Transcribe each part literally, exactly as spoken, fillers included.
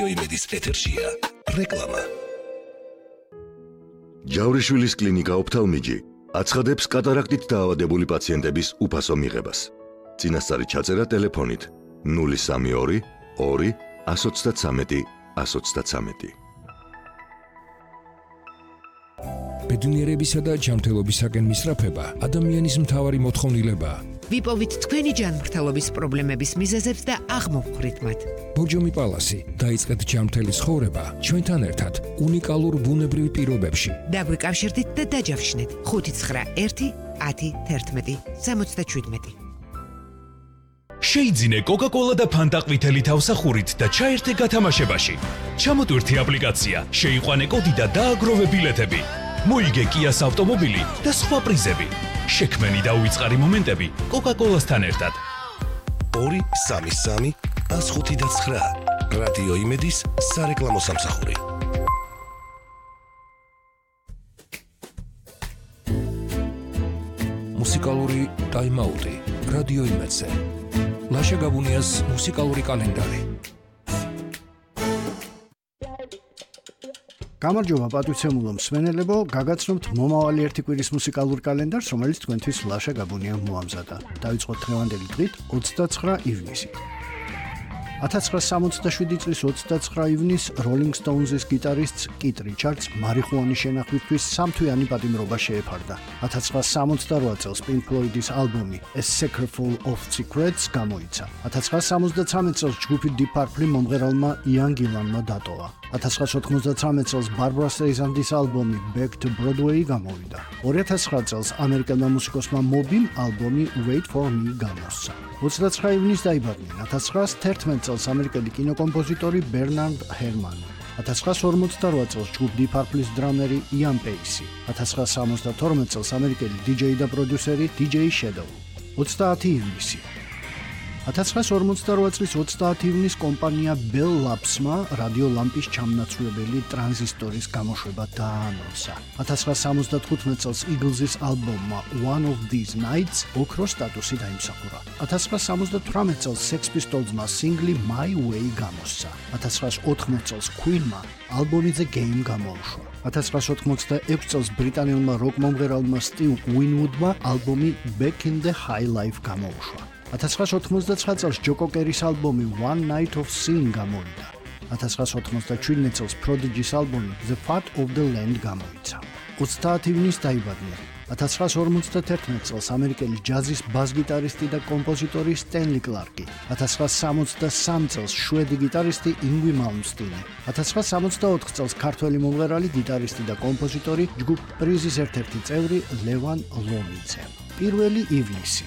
იმედის ეთერშია რეკლამა. ჯავრიშვილის კლინიკა ოფთალმიჯი აცხადებს კატარაქტით დაავადებული პაციენტების უფასო მიღებას. წინასწარი ჩაწერა ტელეფონით ნული სამი ორი ორი ას ოცდათსამეტი ას ოცდათსამეტი. ბედნიერებისა და ჯანმრთელობისაკენ მისწრაფება ადამიანის მთავარი მოთხოვნილებაა. ვიპოვით თქვენი ჯანმრთელობის პრობლემების მიზეზებს და აღმოვხვრით მათ. ბორჯომი პალასი, დაიწყეთ ჯანმრთელი ცხოვრება ჩვენთან ერთად უნიკალურ ბუნებრივ პირობებში. დაგვიკავშირდით და დაჯავშნით ხუთი ცხრა ერთი ათი თერთმეტი სამოცდაშვიდმეტი. შეიძინე კოკა-კოლა და ფანტა ყვითელი თავსახურით და ჩაერთე გათამაშებაში. ჩამოტვირთი აპლიკაცია, შეიყვანე კოდი და დააგროვე ბილეთები. მოიგე კიას ავტომობილი და სხვა პრიზები. შექმენი და უიწყარი მომენტები კოკა-კოლასთან ერთად. ორი სამი სამი ას ხუთი და ცხრა. რადიო იმედის სარეკლამო სამსახური. მუსიკალური ტაიმაუტი რადიო იმედზე. ლაშა გაბუნიას მუსიკალური კალენდარი. გამარჯობა პატივცემულო მსმენელებო, გაგაცნობთ მომავალი ერთი კვირის მუსიკალურ კალენდარს, რომელიც თქვენთვის ლაშა გაბუნიამ მოამზადა. დავიწყოთ დღევანდელი დღით ოცდაცხრა ივნისით. ათას ცხრაასა სამოცდაშვიდი წლის ოცდაცხრა ივნისს Rolling Stones-ის გიტარისტს კით რიჩარდს მარიხუანის შენახვისთვის სამთვიანი პატიმრობა შეეფარდა. ათას ცხრაასა სამოცდარვა წელს Pink Floyd-ის ალბომი A Sackful of Secrets გამოიცა. ათას ცხრაასა სამოცდათვრამეტ წელს ჯგუფი Deep Purple მომღერალმა Ian Gillan-მა დატოვა. ათას ცხრაასა ოთხმოცდათვრამეტ წელს Barbra Streisand-ის ალბომი Back to Broadway გამოვიდა. ორი ათას ცხრა წელს ამერიკელმა მუსიკოსმა Moby-მ ალბომი Wait for Me გამოსცა. ოცდაცხრა ივნისს დაიბადნენ ათას ცხრაასა თერთმეტ წელს ამერიკელი კინოკომპოზიტორი Bernard Herrmann. ათას ცხრაასა ორმოცდარვა წელს ჯგუფ Deep Purple-ის დრამერი Ian Paice. ათას ცხრაასა სამოცდათორმეტ წელს ამერიკელი დიჯეი და პროდიუსერი დი ჯეი Shadow. ოცდაათი ივნისი. ათას ცხრაასა ორმოცდარვა წლის ოცდაათი ივნისს კომპანია Bell Labs-მა რადიო ლამპის ჩამნაცვლებელი ტრანზისტორის გამოშვება დაანონსა. ათას ცხრაასა სამოცდათხუთმეტ წელს Eagles-ის ალბომმა One of These Nights ოქროს სტატუსი დაიმსახურა. ათას ცხრაასა სამოცდათვრამეტ წელს Sex Pistols-მა სინგლი My Way გამოსცა. ათას ცხრაასა ოთხმოცდ წელს Queen-მა ალბომი The Game გამოუშვა. ათას ცხრაასა ოთხმოცდაექვსი წელს ბრიტანელმა როკ მომღერალმა Steve Winwood-მა ალბომი Back in the High Life გამოუშვა. ათას ცხრაასა ოთხმოცდაცხრა წელს ჯო კოკერის ალბომი One Night of Sin გამოვიდა. ათას ცხრაასა ოთხმოცდაშვიდმეტ წელს Prodigy-ის ალბომი The Fat of the Land გამოიცა. ოცდაათი ივნისს დაიბადნენ ათას ცხრაასა ორმოცდათერთმეტ წელს ამერიკელი ჯაზის ბას-გიტარისტი და კომპოზიტორი Stanley Clarke. ათას ცხრაასა სამოცდასამი წელს შვედი გიტარისტი Yngwie Malmsteen. ათას ცხრაასა სამოცდაოთხ წელს ქართველი მომღერალი, გიტარისტი და კომპოზიტორი ჯგუფ პრიზის ერთ-ერთი წევრი ლევან ლომიძე. პირველი ივნისი.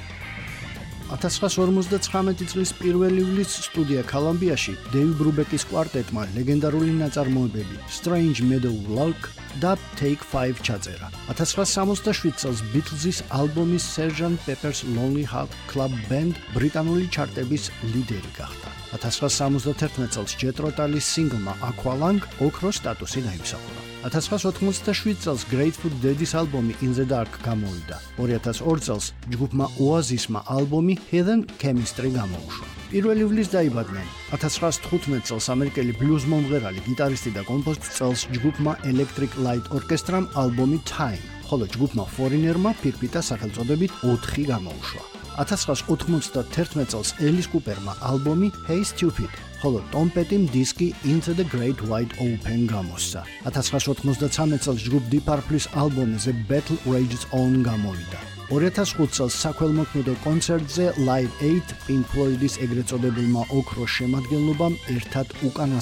ათას ცხრაასა ორმოცდაცხრამეტი წლის პირველი ივლისს სტუდია კოლუმბიაში დეივ ბრუბეკის კვარტეტმა ლეგენდარული ნაწარმოებები Strange Meadow Lark და Take five ჩაწერა. ათას ცხრაასა სამოცდაშვიდ წელს Beatles-ის ალბომის Sergeant Pepper's Lonely Hearts Club Band ბრიტანული ჩარტების ლიდერი გახდა. ათას ცხრაასა სამოცდათერთმეტ წელს Jethro Tull's სინგლმა Aqualung ოქროს სტატუსი დაიმსახურა. ათას ცხრაასა ოთხმოცდაშვიდ წელს Grateful Dead-ის ალბომი In the Dark გამოვიდა. ორი ათას ორი წელს ჯგუფმა Oasis-მა ალბომი Heathen Chemistry გამოუშვა. პირველი ივლისს დაიბადნენ ათას ცხრაასა თხუთმეტ წელს ამერიკელი ბლუზ მომღერალი, გიტარისტი და კომპოზიტორი წელს ჯგუფმა Electric Light Orchestra-მ ალბომი Time, ხოლო ჯგუფმა Foreigner-მა ფირფიტა სახელწოდებით ოთხი გამოუშვა. ათას ცხრაასა ოთხმოცდათერთმეტ წელს Alice Cooper-მა ალბომი Hey Stupid, ხოლო Tom Petty-მ დისკი Into the Great Wide Open გამოსცა. ათას ცხრაასა ოთხმოცდაცამეტ წელს ჯგუფ Deep Purple-ის ალბომი The Battle Rages On გამოვიდა. ორი ათას ხუთი წელს საქველმოქმედო კონცერტზე Live Aid Pink Floyd-ის ეგრეთ წოდებულმა ოქროს შემადგენლობამ ერთად უკანა